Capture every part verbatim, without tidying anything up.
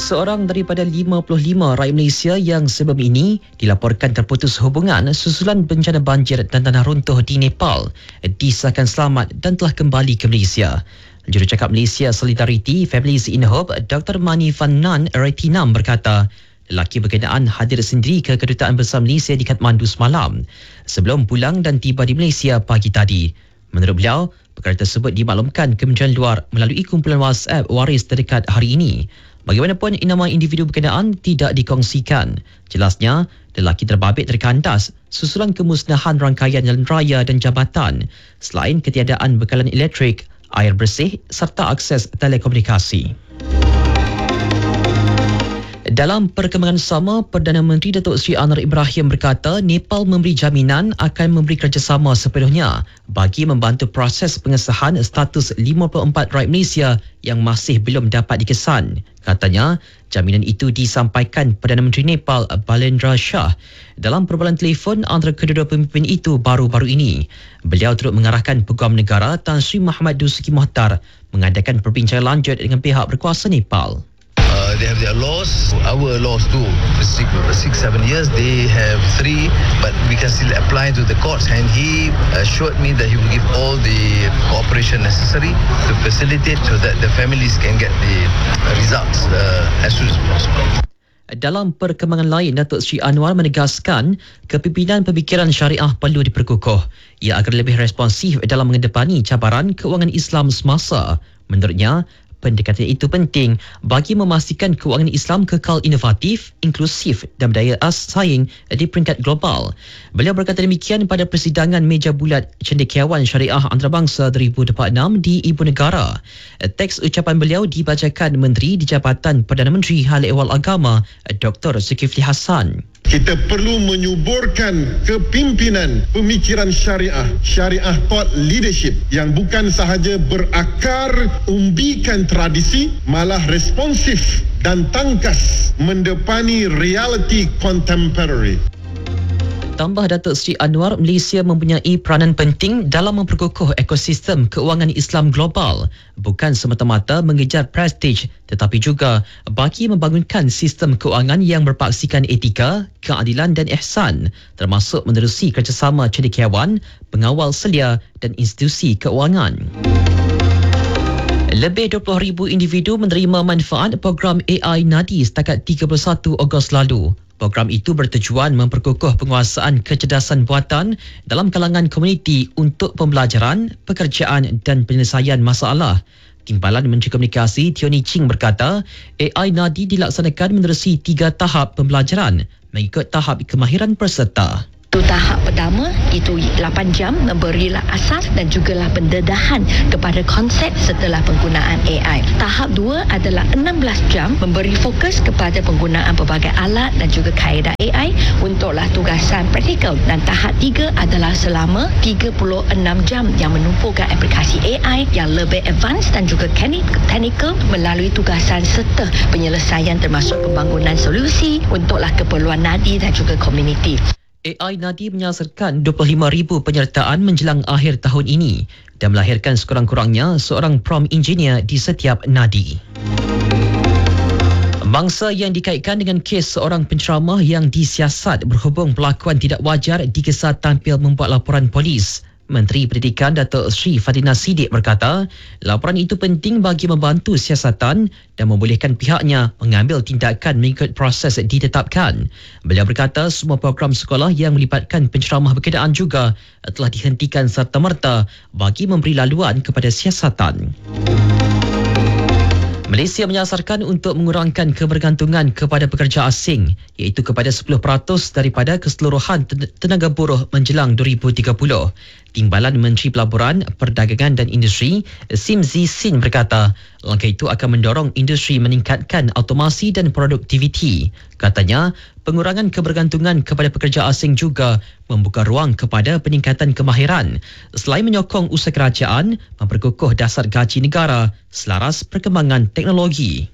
Seorang daripada lima puluh lima rakyat Malaysia yang sebelum ini dilaporkan terputus hubungan susulan bencana banjir dan tanah runtuh di Nepal disahkan selamat dan telah kembali ke Malaysia. Jurucakap Malaysia Solidarity Families in Hope, Doktor Mani Van Nan Retinam berkata, lelaki berkenaan hadir sendiri ke Kedutaan Besar Malaysia di Kathmandu semalam sebelum pulang dan tiba di Malaysia pagi tadi. Menurut beliau, perkara tersebut dimaklumkan Kementerian Luar melalui kumpulan WhatsApp waris terdekat hari ini. Bagaimanapun, nama individu berkenaan tidak dikongsikan. Jelasnya, lelaki terbabit terkandas susulan kemusnahan rangkaian jalan raya dan jabatan selain ketiadaan bekalan elektrik, air bersih serta akses telekomunikasi. Dalam perkembangan sama, Perdana Menteri Datuk Seri Anwar Ibrahim berkata Nepal memberi jaminan akan memberi kerjasama sepenuhnya bagi membantu proses pengesahan status lima puluh empat rakyat Malaysia yang masih belum dapat dikesan. Katanya, jaminan itu disampaikan Perdana Menteri Nepal Balendra Shah dalam perbualan telefon antara kedua-dua pemimpin itu baru-baru ini. Beliau turut mengarahkan Peguam Negara Tan Sri Muhammad Dusuki Mohtar mengadakan perbincangan lanjut dengan pihak berkuasa Nepal. Uh, they have their laws, our laws too. For six, for six, seven years, they have three, but we can still apply to the courts. And he assured me that he will give all the cooperation necessary to facilitate so that the families can get the results uh, as soon as possible. Dalam perkembangan lain, Datuk Seri Anwar menegaskan kepimpinan pemikiran syariah perlu diperkukuh. Ia agar lebih responsif dalam menghadapani cabaran keuangan Islam semasa. Menurutnya, pendekatan itu penting bagi memastikan keuangan Islam kekal inovatif, inklusif dan berdaya saing di peringkat global. Beliau berkata demikian pada persidangan meja bulat Cendekiawan Syariah Antarabangsa dua ribu dua puluh enam di Ibu Negara. Teks ucapan beliau dibacakan Menteri di Jabatan Perdana Menteri Hal Ehwal Agama, Doktor Zulkifli Hassan. Kita perlu menyuburkan kepimpinan pemikiran syariah, syariah thought leadership yang bukan sahaja berakar umbikan tradisi, malah responsif dan tangkas mendepani realiti contemporary. Tambah Datuk Seri Anwar, Malaysia mempunyai peranan penting dalam memperkukuh ekosistem keuangan Islam global, bukan semata-mata mengejar prestij tetapi juga bagi membangunkan sistem keuangan yang berpaksikan etika, keadilan dan ihsan, termasuk menerusi kerjasama cendekiawan, pengawal selia dan institusi keuangan. Lebih dua puluh ribu individu menerima manfaat program A I Nadi setakat tiga puluh satu Ogos lalu. Program itu bertujuan memperkukuh penguasaan kecerdasan buatan dalam kalangan komuniti untuk pembelajaran, pekerjaan dan penyelesaian masalah. Timbalan Menteri Komunikasi Tioni Ching berkata, A I Nadi dilaksanakan menerusi tiga tahap pembelajaran mengikut tahap kemahiran peserta. Itu tahap pertama, itu lapan jam memberilah asas dan jugalah pendedahan kepada konsep setelah penggunaan A I. Tahap dua adalah enam belas jam memberi fokus kepada penggunaan pelbagai alat dan juga kaedah A I untuklah tugasan praktikal. Dan tahap tiga adalah selama tiga puluh enam jam yang menumpukan aplikasi A I yang lebih advance dan juga teknikal melalui tugasan serta penyelesaian termasuk pembangunan solusi untuklah keperluan nadi dan juga komuniti. A I Nadi menyasarkan dua puluh lima ribu penyertaan menjelang akhir tahun ini dan melahirkan sekurang-kurangnya seorang prompt engineer di setiap nadi. Mangsa yang dikaitkan dengan kes seorang penceramah yang disiasat berhubung perlakuan tidak wajar digesa tampil membuat laporan polis. Menteri Pendidikan Datuk Sri Fadina Siddiq berkata, laporan itu penting bagi membantu siasatan dan membolehkan pihaknya mengambil tindakan mengikut proses ditetapkan. Beliau berkata semua program sekolah yang melibatkan penceramah berkenaan juga telah dihentikan serta-merta bagi memberi laluan kepada siasatan. Malaysia menyasarkan untuk mengurangkan kebergantungan kepada pekerja asing iaitu kepada sepuluh peratus daripada keseluruhan tenaga buruh menjelang dua ribu tiga puluh. Timbalan Menteri Pelaburan, Perdagangan dan Industri Sim Zi Sin berkata langkah itu akan mendorong industri meningkatkan automasi dan produktiviti. Katanya, pengurangan kebergantungan kepada pekerja asing juga membuka ruang kepada peningkatan kemahiran selain menyokong usaha kerajaan memperkukuh dasar gaji negara selaras perkembangan teknologi.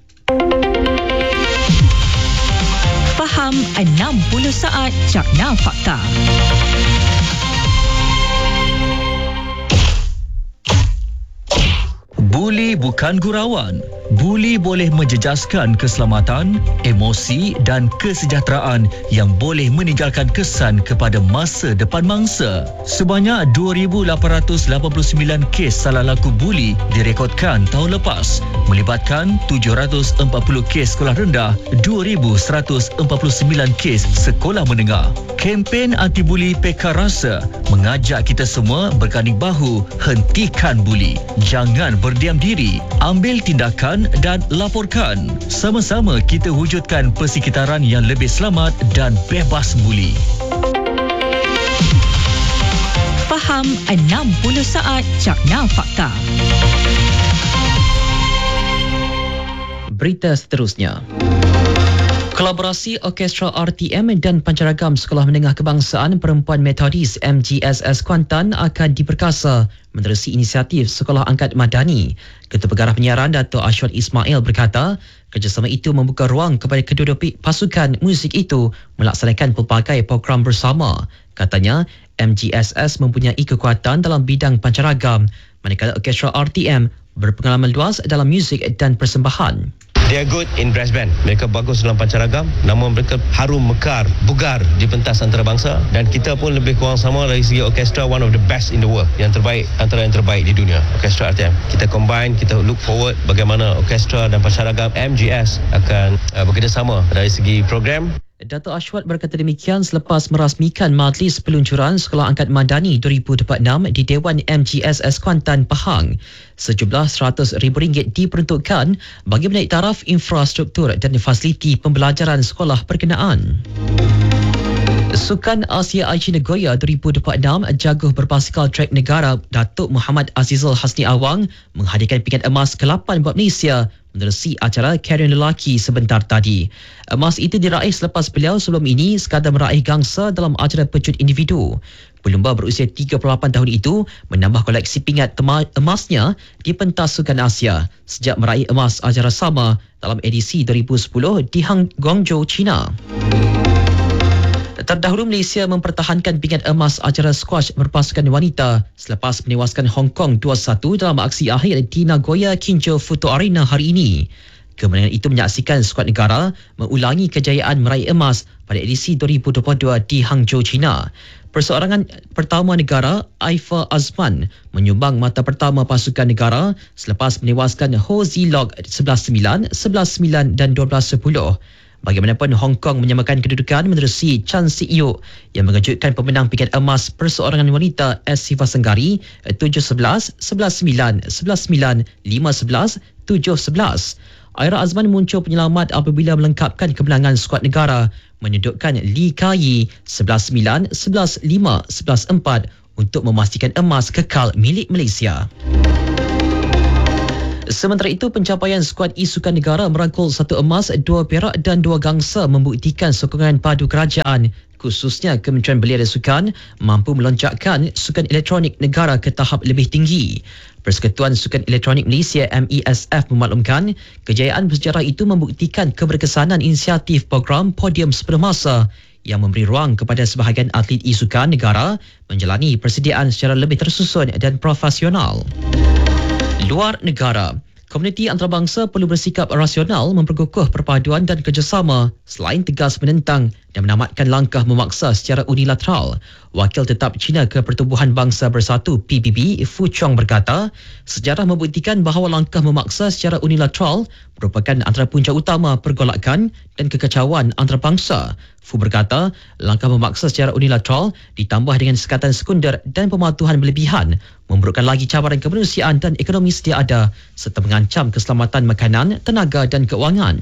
Faham enam puluh saat Cakna Fakta. Buli bukan gurauan. Buli boleh menjejaskan keselamatan, emosi dan kesejahteraan yang boleh meninggalkan kesan kepada masa depan mangsa. Sebanyak dua ribu lapan ratus lapan puluh sembilan kes salah laku buli direkodkan tahun lepas, melibatkan tujuh ratus empat puluh kes sekolah rendah, dua ribu seratus empat puluh sembilan kes sekolah menengah. Kempen anti-buli Pekar Rasa mengajak kita semua berganding bahu, hentikan buli. Jangan berdiam diri, ambil tindakan dan laporkan. Sama-sama kita wujudkan persekitaran yang lebih selamat dan bebas buli. Faham enam puluh saat Cakna Fakta. Berita seterusnya. Kolaborasi Orkestra R T M dan Pancaragam Sekolah Menengah Kebangsaan Perempuan Metodis M G S S Kuantan akan diperkasa menerusi inisiatif Sekolah Angkat Madani. Ketua Pengarah Penyiaran Dato' Ashwat Ismail berkata, kerjasama itu membuka ruang kepada kedua-dua pasukan muzik itu melaksanakan pelbagai program bersama. Katanya, M G S S mempunyai kekuatan dalam bidang pancaragam, manakala Orkestra R T M berpengalaman luas dalam muzik dan persembahan. They are good in brass band. Mereka bagus dalam pancaragam, namun mereka harum mekar, bugar di pentas antarabangsa, dan kita pun lebih kurang sama dari segi orkestra, one of the best in the world, yang terbaik antara yang terbaik di dunia, Orkestra R T M. Kita combine, kita look forward bagaimana orkestra dan pancaragam M G S akan uh, bekerjasama dari segi program. Dato' Ashwat berkata demikian selepas merasmikan Majlis Peluncuran Sekolah Angkat Madani dua ribu dua puluh enam di Dewan M G S S Kuantan, Pahang. Sejumlah seratus ribu ringgit diperuntukkan bagi menaik taraf infrastruktur dan fasiliti pembelajaran sekolah berkenaan. Sukan Asia Aichi Nagoya dua ribu dua puluh enam, jaguh berbasikal trek negara Datuk Muhammad Azizul Hasni Awang menghadirkan pingat emas ke lapan buat Malaysia menerusi acara Karier Lelaki sebentar tadi. Emas itu diraih selepas beliau sebelum ini sekadar meraih gangsa dalam acara pecut individu. Pelumba berusia tiga puluh lapan tahun itu menambah koleksi pingat emasnya di pentas Sukan Asia sejak meraih emas acara sama dalam edisi dua ribu sepuluh di Hang Guangzhou, China. Terdahulu Malaysia mempertahankan pingat emas acara squash berpasukan wanita selepas menewaskan Hong Kong dua satu dalam aksi akhir di Nagoya Kinjo Photo Arena hari ini. Kemenangan itu menyaksikan skuad negara mengulangi kejayaan meraih emas pada edisi dua ribu dua puluh dua di Hangzhou, China. Perseorangan pertama negara, Aifa Azman, menyumbang mata pertama pasukan negara selepas menewaskan Ho Zilog sebelas sembilan, sebelas sembilan dan dua belas sepuluh. Bagaimanapun, Hong Kong menyamakan kedudukan menerusi Chan Si-Yuk yang mengejutkan pemenang pingat emas perseorangan wanita S. Siva Senggari tujuh sebelas, sebelas sembilan, sebelas sembilan, lima sebelas, tujuh sebelas. Aira Azman muncul penyelamat apabila melengkapkan kemenangan skuad negara menyedutkan Lee Kai sebelas sembilan, sebelas lima, sebelas empat untuk memastikan emas kekal milik Malaysia. Sementara itu, pencapaian skuad e-sukan negara merangkul satu emas, dua perak dan dua gangsa membuktikan sokongan padu kerajaan, khususnya Kementerian Belia dan Sukan, mampu melonjakkan sukan elektronik negara ke tahap lebih tinggi. Persekutuan Sukan Elektronik Malaysia M E S F memaklumkan kejayaan bersejarah itu membuktikan keberkesanan inisiatif program Podium Sepenuh Masa yang memberi ruang kepada sebahagian atlet e-sukan negara menjalani persediaan secara lebih tersusun dan profesional. Luar negara, komuniti antarabangsa perlu bersikap rasional memperkukuh perpaduan dan kerjasama selain tegas menentang dan menamatkan langkah memaksa secara unilateral. Wakil Tetap China ke Pertubuhan Bangsa Bersatu P B B, Fu Chong berkata, sejarah membuktikan bahawa langkah memaksa secara unilateral merupakan antara punca utama pergolakan dan kekacauan antarabangsa. Fu berkata, langkah memaksa secara unilateral ditambah dengan sekatan sekunder dan pematuhan berlebihan memburukkan lagi cabaran kemanusiaan dan ekonomi sedia ada serta mengancam keselamatan makanan, tenaga dan keuangan.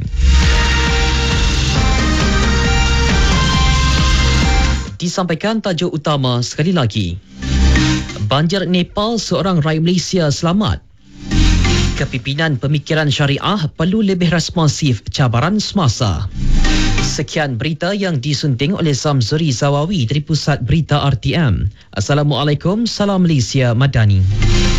Disampaikan tajuk utama sekali lagi. Banjir Nepal, seorang rakyat Malaysia selamat. Kepimpinan Pemikiran Syariah perlu lebih responsif cabaran semasa. Sekian berita yang disunting oleh Samzuri Zawawi dari Pusat Berita R T M. Assalamualaikum, salam Malaysia Madani.